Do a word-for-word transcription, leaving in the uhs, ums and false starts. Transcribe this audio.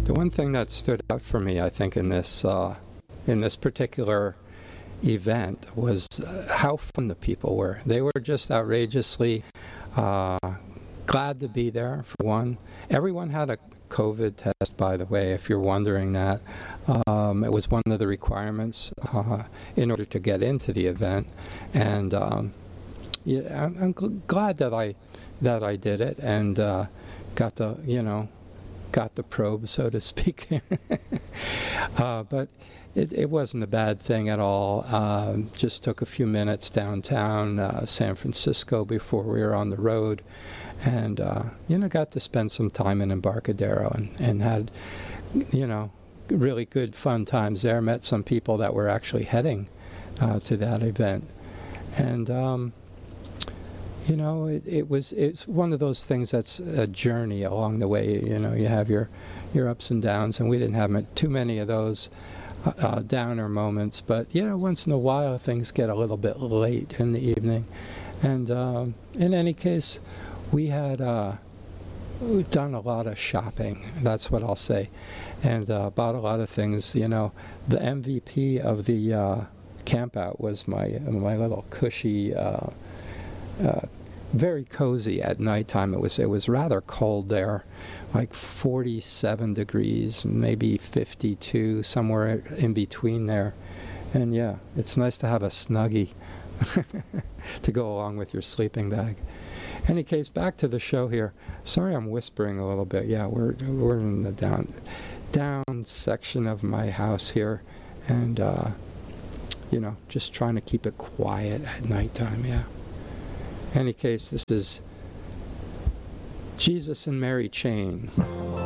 The one thing that stood out for me, I think, in this uh, in this particular event was uh, how fun the people were. They were just outrageously uh, glad to be there, for one. Everyone had a COVID test, by the way, if you're wondering that. Um, it was one of the requirements uh, in order to get into the event. And um, yeah, I'm, I'm gl- glad that I that I did it and uh, got the, you know, got the probe, so to speak. uh, but it, it wasn't a bad thing at all. Uh, just took a few minutes downtown uh, San Francisco before we were on the road, and uh, you know, got to spend some time in Embarcadero and, and had, you know, really good fun times there. Met some people that were actually heading uh, to that event, and um, you know, it, it was it's one of those things that's a journey along the way. You know, you have your your ups and downs, and we didn't have too many of those uh, downer moments. But you know, once in a while, things get a little bit late in the evening, and um, in any case, we had uh, done a lot of shopping. That's what I'll say, and uh, bought a lot of things. You know, the M V P of the uh, camp out was my my little cushy. Uh, Uh, very cozy at nighttime. It was it was rather cold there, like forty-seven degrees, maybe fifty-two, somewhere in between there. And yeah, it's nice to have a Snuggie to go along with your sleeping bag. Any case, back to the show here. Sorry, I'm whispering a little bit. Yeah, we're we're in the down down section of my house here, and uh, you know, just trying to keep it quiet at nighttime. Yeah. Any case, this is Jesus and Mary Chain.